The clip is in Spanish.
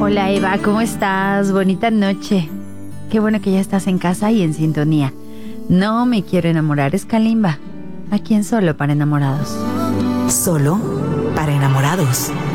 Hola Eva, ¿cómo estás? Bonita noche. Qué bueno que ya estás en casa y en sintonía. No me quiero enamorar, es Kalimba. Aquí en Solo para Enamorados. Solo para enamorados.